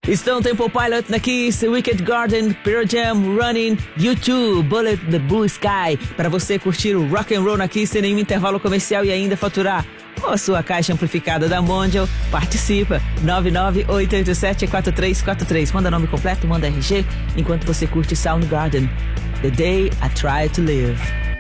Stone Temple Pilots na Kiss, Wicked Garden, Pearl Jam, Running, U2, Bullet the Blue Sky. Para você curtir o rock and roll na Kiss sem nenhum intervalo comercial e ainda faturar com a sua caixa amplificada da Mondial, participa. 998874343. Manda nome completo, manda RG, enquanto você curte Soundgarden, The Day I Try to Live.